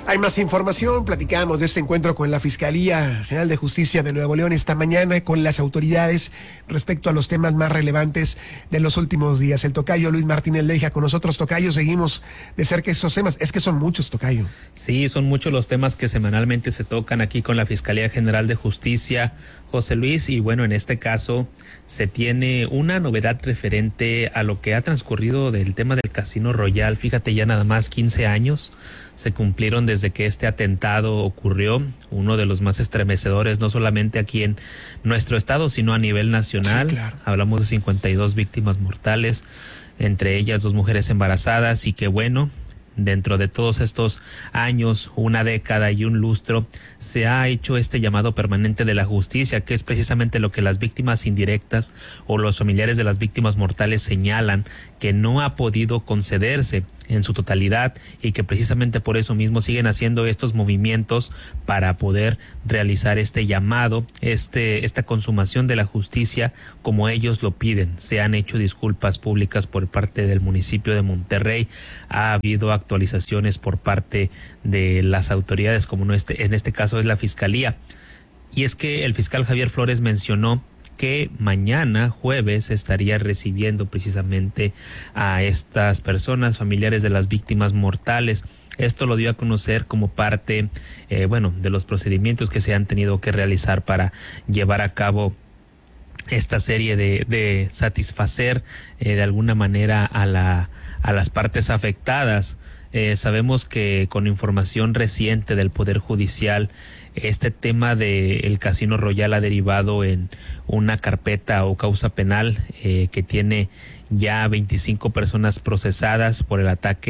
Hay más información, platicamos de este encuentro con la Fiscalía General de Justicia de Nuevo León esta mañana con las autoridades respecto a los temas más relevantes de los últimos días. El tocayo Luis Martínez Leija con nosotros. Tocayo, seguimos de cerca estos temas. Es que son muchos, tocayo. Sí, son muchos los temas que semanalmente se tocan aquí con la Fiscalía General de Justicia, José Luis, y bueno, en este caso se tiene una novedad referente a lo que ha transcurrido del tema del Casino Royal. Fíjate, ya nada más 15 años se cumplieron desde que este atentado ocurrió, uno de los más estremecedores, no solamente aquí en nuestro estado, sino a nivel nacional. Sí, claro. Hablamos de 52 víctimas mortales, entre ellas 2 mujeres embarazadas, y que bueno, dentro de todos estos años, una década y un lustro, se ha hecho este llamado permanente de la justicia, que es precisamente lo que las víctimas indirectas o los familiares de las víctimas mortales señalan, que no ha podido concederse en su totalidad y que precisamente por eso mismo siguen haciendo estos movimientos para poder realizar este llamado, esta consumación de la justicia como ellos lo piden. Se han hecho disculpas públicas por parte del municipio de Monterrey, ha habido actualizaciones por parte de las autoridades, como en este caso es la Fiscalía. Y es que el fiscal Javier Flores mencionó que mañana, jueves, estaría recibiendo precisamente a estas personas, familiares de las víctimas mortales. Esto lo dio a conocer como parte, de los procedimientos que se han tenido que realizar para llevar a cabo esta serie de satisfacer de alguna manera a las partes afectadas. Sabemos que con información reciente del Poder Judicial, este tema del Casino Royal ha derivado en una carpeta o causa penal que tiene ya 25 personas procesadas por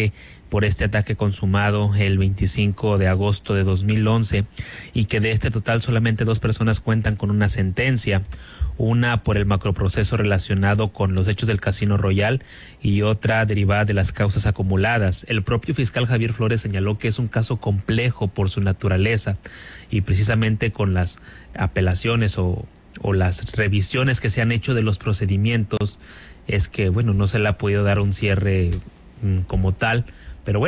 este ataque consumado el 25 de agosto de 2011, y que de este total solamente 2 personas cuentan con una sentencia, una por el macroproceso relacionado con los hechos del Casino Royal y otra derivada de las causas acumuladas. El propio fiscal Javier Flores señaló que es un caso complejo por su naturaleza, y precisamente con las apelaciones o las revisiones que se han hecho de los procedimientos es que no se le ha podido dar un cierre como tal, pero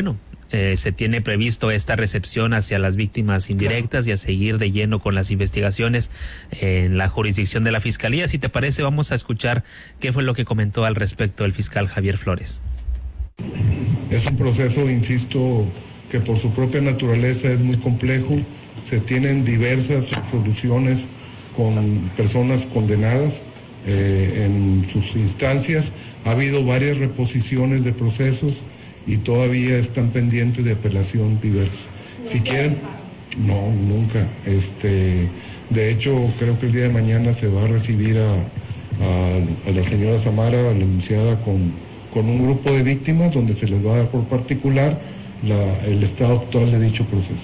se tiene previsto esta recepción hacia las víctimas indirectas y a seguir de lleno con las investigaciones en la jurisdicción de la Fiscalía. Si te parece, vamos a escuchar qué fue lo que comentó al respecto el fiscal Javier Flores. Es un proceso, insisto, que por su propia naturaleza es muy complejo. Se tienen diversas soluciones con personas condenadas en sus instancias. Ha habido varias reposiciones de procesos y todavía están pendientes de apelación diversa. Si quieren, no, nunca. De hecho, creo que el día de mañana se va a recibir a la señora Samara, la denunciada, con un grupo de víctimas donde se les va a dar por particular el estado actual de dicho proceso.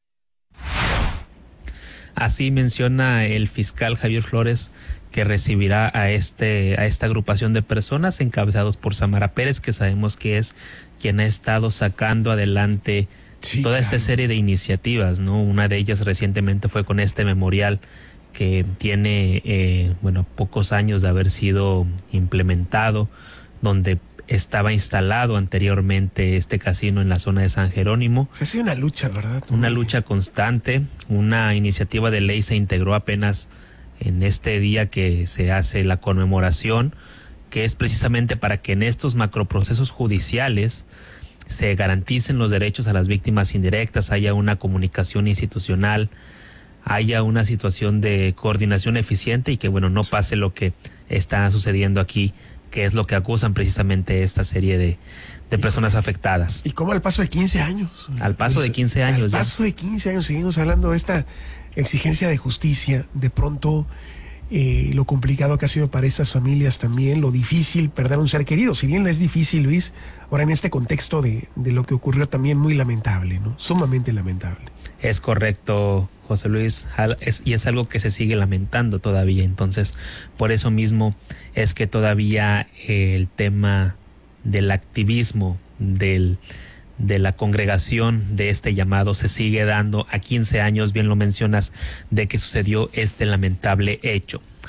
Así menciona el fiscal Javier Flores que recibirá a esta agrupación de personas encabezados por Samara Pérez, que sabemos que es quien ha estado sacando adelante toda esta serie de iniciativas, ¿no? Una de ellas recientemente fue con este memorial que tiene pocos años de haber sido implementado, donde estaba instalado anteriormente este casino en la zona de San Jerónimo. Ha sido una lucha, ¿verdad? Una lucha constante. Una iniciativa de ley se integró apenas en este día que se hace la conmemoración, que es precisamente para que en estos macroprocesos judiciales se garanticen los derechos a las víctimas indirectas, haya una comunicación institucional, haya una situación de coordinación eficiente y que no pase lo que está sucediendo aquí, que es lo que acusan precisamente esta serie de personas afectadas. ¿Y cómo al paso de 15 años? Al paso de 15 años. Al paso de 15 años seguimos hablando de esta exigencia de justicia. De pronto, lo complicado que ha sido para estas familias también, lo difícil perder un ser querido. Si bien es difícil, Luis, ahora en este contexto de lo que ocurrió también muy lamentable, ¿no? Sumamente lamentable. Es correcto, José Luis, y es algo que se sigue lamentando todavía. Entonces, por eso mismo es que todavía el tema del activismo, de la congregación de este llamado se sigue dando a 15 años, bien lo mencionas, de que sucedió este lamentable hecho.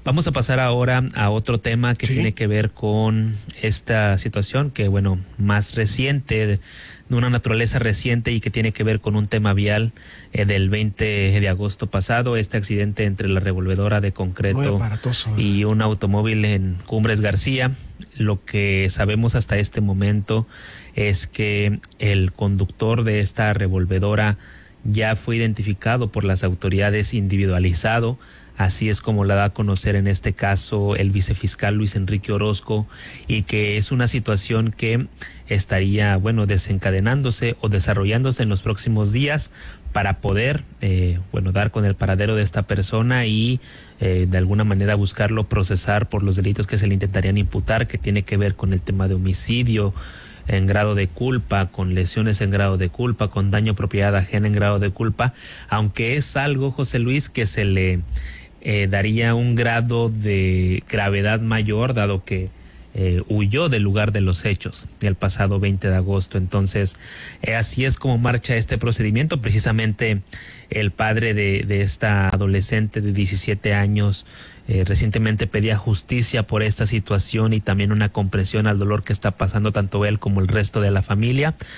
Vamos a pasar ahora a otro tema que tiene que ver con esta situación que, bueno, más reciente, de una naturaleza reciente y que tiene que ver con un tema vial del 20 de agosto pasado, este accidente entre la revolvedora de concreto y un automóvil en Cumbres García. Lo que sabemos hasta este momento es que el conductor de esta revolvedora ya fue identificado por las autoridades, individualizado. Así es como la da a conocer en este caso el vicefiscal Luis Enrique Orozco, y que es una situación que estaría, bueno, desencadenándose o desarrollándose en los próximos días para poder, dar con el paradero de esta persona y de alguna manera buscarlo, procesar por los delitos que se le intentarían imputar, que tiene que ver con el tema de homicidio en grado de culpa, con lesiones en grado de culpa, con daño a propiedad ajena en grado de culpa, aunque es algo, José Luis, que se le daría un grado de gravedad mayor, dado que huyó del lugar de los hechos el pasado 20 de agosto. Entonces, así es como marcha este procedimiento. Precisamente el padre de esta adolescente de 17 años recientemente pedía justicia por esta situación y también una comprensión al dolor que está pasando tanto él como el resto de la familia.